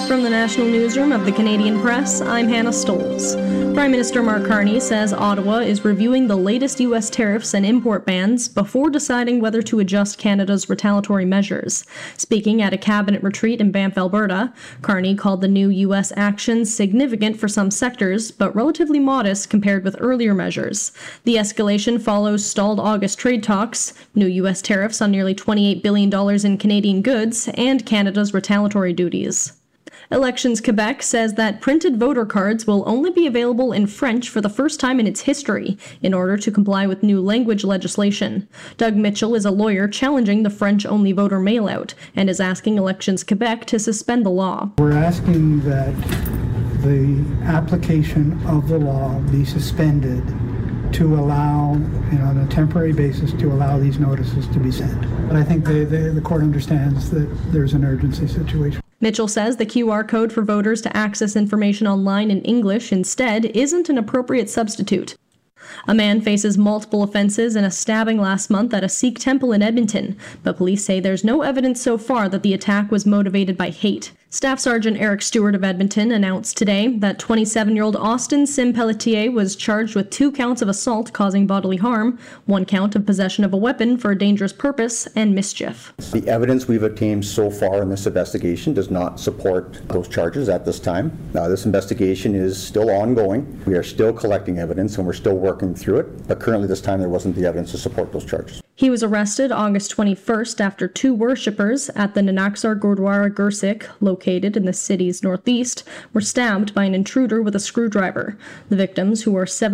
From the National Newsroom of the Canadian Press, I'm Hannah Stoles. Prime Minister Mark Carney says Ottawa is reviewing the latest U.S. tariffs and import bans before deciding whether to adjust Canada's retaliatory measures. Speaking at a cabinet retreat in Banff, Alberta, Carney called the new U.S. actions significant for some sectors, but relatively modest compared with earlier measures. The escalation follows stalled August trade talks, new U.S. tariffs on nearly $28 billion in Canadian goods, and Canada's retaliatory duties. Elections Quebec says that printed voter cards will only be available in French for the first time in its history in order to comply with new language legislation. Doug Mitchell is a lawyer challenging the French-only voter mail-out and is asking Elections Quebec to suspend the law. We're asking that the application of the law be suspended to allow, on a temporary basis, to allow these notices to be sent. But I think the court understands that there's an urgency situation. Mitchell says the QR code for voters to access information online in English instead isn't an appropriate substitute. A man faces multiple offenses in a stabbing last month at a Sikh temple in Edmonton, but police say there's no evidence so far that the attack was motivated by hate. Staff Sergeant Eric Stewart of Edmonton announced today that 27-year-old Austin Sim Pelletier was charged with 2 counts of assault causing bodily harm, 1 count of possession of a weapon for a dangerous purpose, and mischief. The evidence we've obtained so far in this investigation does not support those charges at this time. This investigation is still ongoing. We are still collecting evidence and we're still working through it, but currently this time there wasn't the evidence to support those charges. He was arrested August 21st after 2 worshippers at the Nanaksar Gurdwara Gursikh, located in the city's northeast, were stabbed by an intruder with a screwdriver. The victims, who are 7